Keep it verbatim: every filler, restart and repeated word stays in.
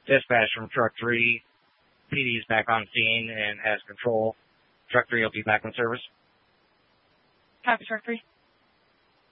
Dispatch from Truck three. P D is back on scene and has control. Truck three will be back in service. Copy, Truck three.